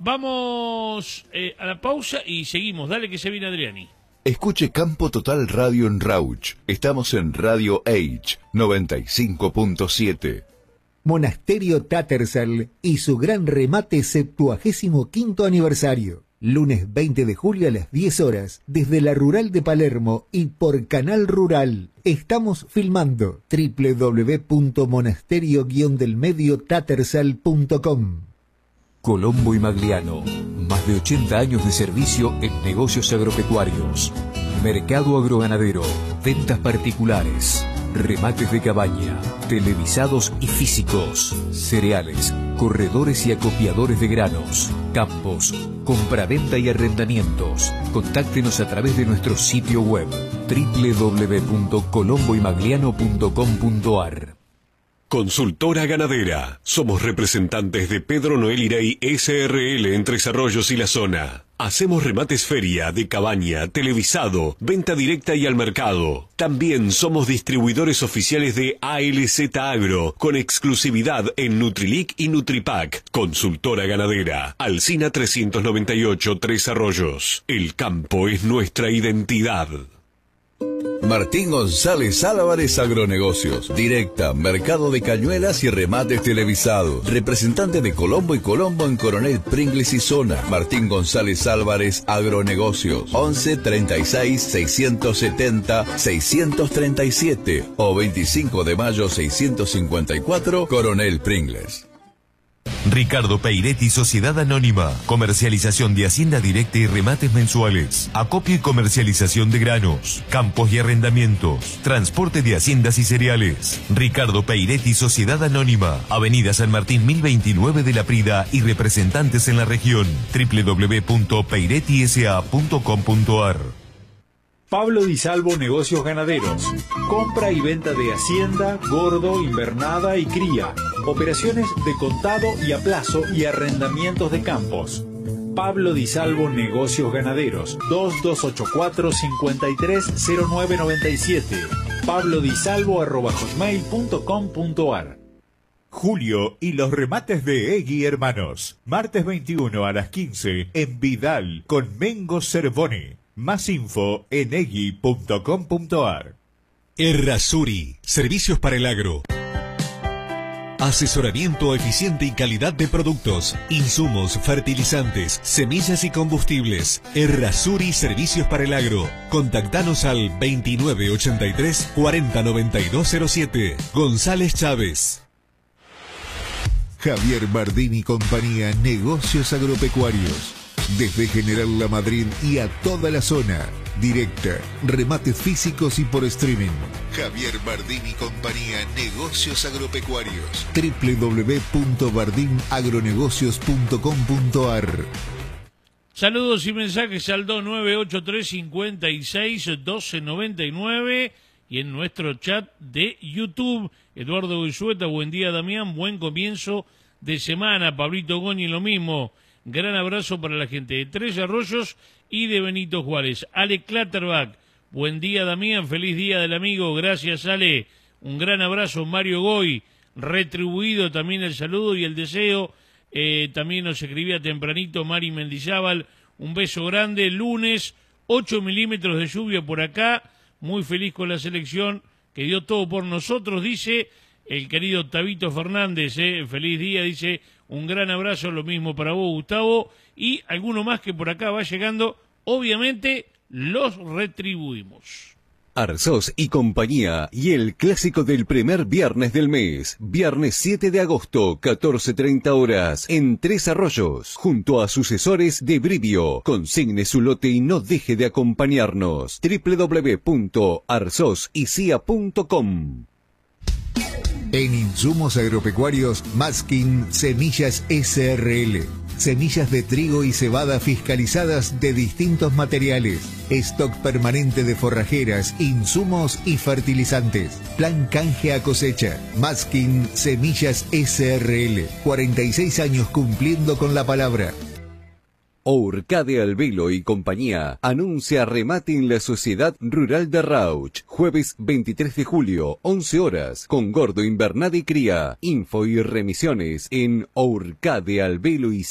Vamos a la pausa y seguimos. Dale que se viene Adriani. Escuche Campo Total Radio en Rauch. Estamos en Radio Age 95.7. Monasterio Tattersall y su gran remate 75º aniversario. Lunes 20 de julio a las 10 horas, desde la Rural de Palermo y por Canal Rural. Estamos filmando www.monasterio-delmedio-tattersall.com. Colombo y Magliano, más de 80 años de servicio en negocios agropecuarios. Mercado agroganadero, ventas particulares, remates de cabaña, televisados y físicos, cereales, corredores y acopiadores de granos, campos, compraventa y arrendamientos. Contáctenos a través de nuestro sitio web www.colomboymagliano.com.ar. Consultora Ganadera. Somos representantes de Pedro Noel Irey SRL en Tres Arroyos y la zona. Hacemos remates feria, de cabaña, televisado, venta directa y al mercado. También somos distribuidores oficiales de ALZ Agro, con exclusividad en Nutrilic y Nutripac. Consultora Ganadera. Alsina 398, Tres Arroyos. El campo es nuestra identidad. Martín González Álvarez Agronegocios. Directa, mercado de cañuelas y remates televisados. Representante de Colombo y Colombo en Coronel Pringles y zona. Martín González Álvarez Agronegocios. 11 36 670 637 o 25 de mayo 654 Coronel Pringles. Ricardo Peiretti Sociedad Anónima. Comercialización de hacienda directa y remates mensuales. Acopio y comercialización de granos, campos y arrendamientos. Transporte de haciendas y cereales. Ricardo Peiretti Sociedad Anónima. Avenida San Martín 1029 de La Prida y representantes en la región. www.peirettisa.com.ar. Pablo Di Salvo Negocios Ganaderos. Compra y venta de hacienda, gordo, invernada y cría. Operaciones de contado y a plazo y arrendamientos de campos. Pablo Di Salvo Negocios Ganaderos. 2284-530997. pablodisalvo@hotmail.com.ar. Julio y los remates de Egui Hermanos. Martes 21 a las 15 en Vidal con Mengo Cervoni. Más info en egui.com.ar. Errázuri, servicios para el agro. Asesoramiento eficiente y calidad de productos, insumos, fertilizantes, semillas y combustibles. Errázuri, servicios para el agro. Contactanos al 2983 409207. González Chávez. Javier Bardín y compañía, negocios agropecuarios. Desde General La Madrid y a toda la zona. Directa, remates físicos y por streaming. Javier Bardín y compañía, negocios agropecuarios. www.bardinagronegocios.com.ar. Saludos y mensajes al 2983-56-1299 y en nuestro chat de YouTube. Eduardo Goizueta, buen día Damián, buen comienzo de semana. Pablito Goñi, lo mismo. Gran abrazo para la gente de Tres Arroyos y de Benito Juárez. Ale Clatterbach, buen día Damián, feliz día del amigo, gracias Ale. Un gran abrazo Mario Goy, retribuido también el saludo y el deseo. También nos escribía tempranito Mari Mendizábal, un beso grande. Lunes, 8 milímetros de lluvia por acá, muy feliz con la selección que dio todo por nosotros, dice el querido Tabito Fernández, feliz día, dice, un gran abrazo, lo mismo para vos, Gustavo, y alguno más que por acá va llegando, obviamente los retribuimos. Arzós y compañía y el clásico del primer viernes del mes, viernes 7 de agosto, 14:30 horas, en Tres Arroyos, junto a sucesores de Brivio. Consigne su lote y no deje de acompañarnos. www.arzosicia.com. En insumos agropecuarios, Maskin Semillas SRL. Semillas de trigo y cebada fiscalizadas de distintos materiales. Stock permanente de forrajeras, insumos y fertilizantes. Plan canje a cosecha. Maskin Semillas SRL. 46 años cumpliendo con la palabra. Ourcade Albelo y compañía anuncia remate en la Sociedad Rural de Rauch, jueves 23 de julio, 11 horas, con gordo invernada y cría. Info y remisiones en Ourcade Albelo y